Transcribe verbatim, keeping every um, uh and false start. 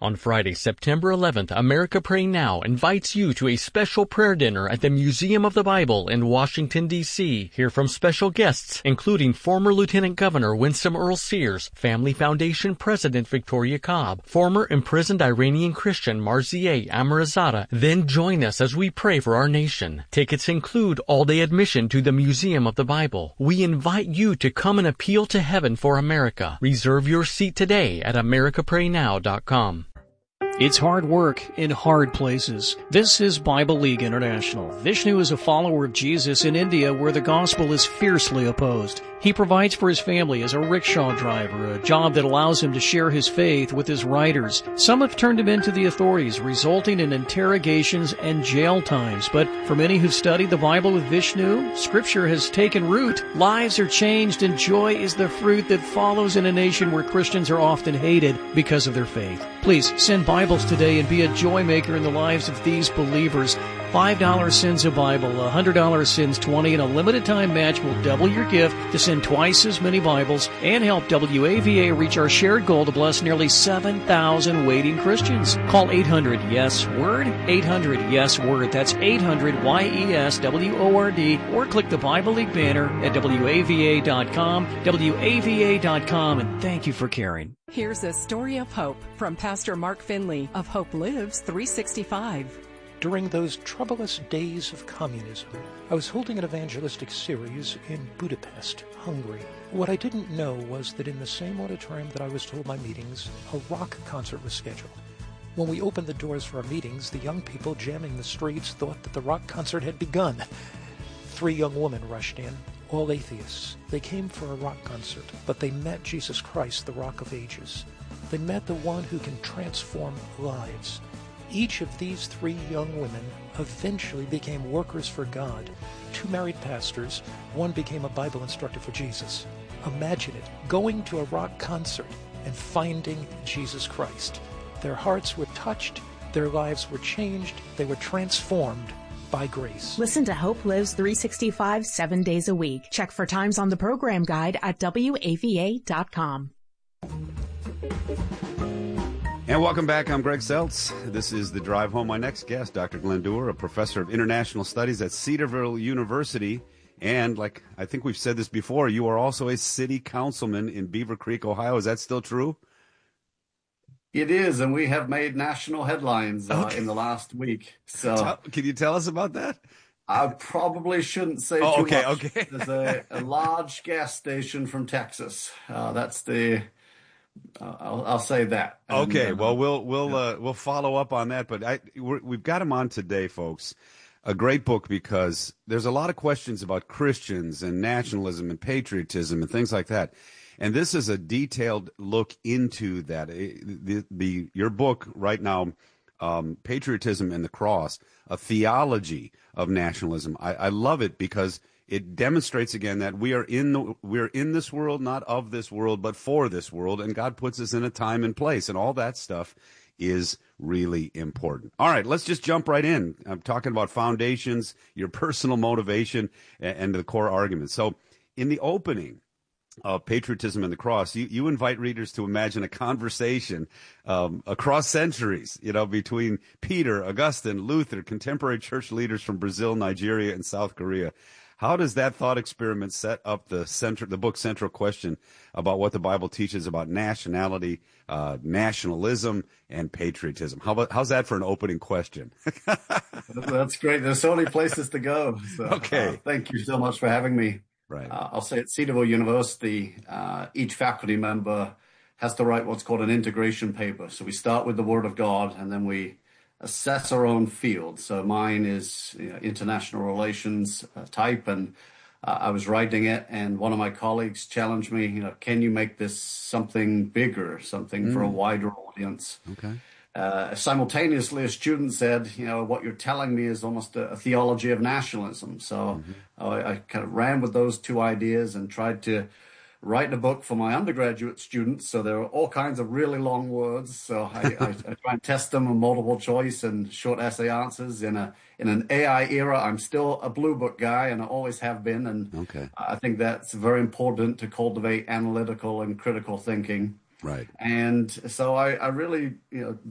On Friday, September eleventh, America Pray Now invites you to a special prayer dinner at the Museum of the Bible in Washington, D C Hear from special guests, including former Lieutenant Governor Winsome Earl Sears, Family Foundation President Victoria Cobb, former imprisoned Iranian Christian Marzieh Amirzadeh. Then join us as we pray for our nation. Tickets include all-day admission to the Museum of the Bible. We invite you to come and appeal to heaven for America. Reserve your seat today at america pray now dot com. It's hard work in hard places. This is Bible League International. Vishnu is a follower of Jesus in India where the gospel is fiercely opposed. He provides for his family as a rickshaw driver, a job that allows him to share his faith with his riders. Some have turned him into the authorities, resulting in interrogations and jail times. But for many who've studied the Bible with Vishnu, Scripture has taken root. Lives are changed and joy is the fruit that follows in a nation where Christians are often hated because of their faith. Please send Bibles today and be a joy maker in the lives of these believers. five dollars sends a Bible, one hundred dollars sends twenty, and a limited time match will double your gift to send twice as many Bibles and help W A V A reach our shared goal to bless nearly seven thousand waiting Christians. Call eight hundred yes word, eight hundred yes word. That's eight hundred Y E S W O R D, or click the Bible League banner at W A V A dot com, W A V A dot com, and thank you for caring. Here's a story of hope from Pastor Mark Finley of Hope Lives three sixty-five. During those troublous days of communism, I was holding an evangelistic series in Budapest, Hungary. What I didn't know was that in the same auditorium that I was to hold my meetings, a rock concert was scheduled. When we opened the doors for our meetings, the young people jamming the streets thought that the rock concert had begun. Three young women rushed in, all atheists. They came for a rock concert, but they met Jesus Christ, the Rock of Ages. They met the one who can transform lives. Each of these three young women eventually became workers for God. Two married pastors, one became a Bible instructor for Jesus. Imagine it, going to a rock concert and finding Jesus Christ. Their hearts were touched, their lives were changed, they were transformed by grace. Listen to Hope Lives three sixty-five seven days a week. Check for times on the program guide at W A V A dot com. And welcome back. I'm Greg Seltz. This is The Drive Home. My next guest, Doctor Glenn Dewar, a professor of international studies at Cedarville University. And like I think we've said this before, you are also a city councilman in Beaver Creek, Ohio. Is that still true? It is, and we have made national headlines uh, okay. in the last week. So, tell, can you tell us about that? I probably shouldn't say oh, too okay, much. Okay, There's a, a large gas station from Texas. Uh, that's the. Uh, I'll, I'll say that. Okay, and, uh, well, we'll we'll uh, we'll follow up on that. But I we're, we've got him on today, folks. A great book because there's a lot of questions about Christians and nationalism and patriotism and things like that. And this is a detailed look into that. The, the your book right now, um, Patriotism and the Cross, a theology of nationalism. I, I love it because it demonstrates again that we are in the we're in this world, not of this world, but for this world, and God puts us in a time and place, and all that stuff is really important. All right, let's just jump right in. I'm talking about foundations, your personal motivation, and, and the core arguments. So, in the opening of Patriotism and the Cross, you, you invite readers to imagine a conversation um, across centuries, you know, between Peter, Augustine, Luther, contemporary church leaders from Brazil, Nigeria, and South Korea. How does that thought experiment set up the center, the book's central question about what the Bible teaches about nationality, uh, nationalism, and patriotism? How about, how's that for an opening question? That's great. There's so many places to go. So, okay. Uh, thank you so much for having me. Right. Uh, I'll say at Cedarville University, uh, each faculty member has to write what's called an integration paper. So we start with the Word of God, and then we assess our own field. So mine is you know, international relations uh, type, and uh, I was writing it, and one of my colleagues challenged me, you know, can you make this something bigger, something mm. for a wider audience? Okay. Uh, simultaneously, a student said, you know, what you're telling me is almost a, a theology of nationalism. So mm-hmm. I, I kind of ran with those two ideas and tried to write a book for my undergraduate students. So there are all kinds of really long words. So I, I, I try and test them on multiple choice and short essay answers. In a in an A I era, I'm still a blue book guy, and I always have been. And okay. I think that's very important to cultivate analytical and critical thinking. Right. And so I, I really, you know,